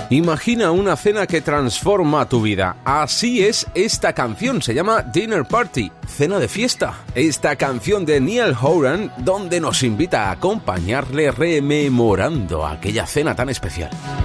Imagina una cena que transforma tu vida. Así es esta canción, se llama Dinner Party, cena de fiesta. Esta canción de Niall Horan, donde nos invita a acompañarle rememorando aquella cena tan especial.